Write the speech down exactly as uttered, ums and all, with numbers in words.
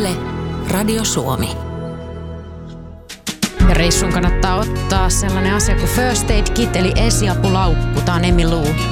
Yle, Radio Suomi. Ja reissuun kannattaa ottaa sellainen asia kuin First Aid Kit eli esiapulaukku. Tää on Emi Lou.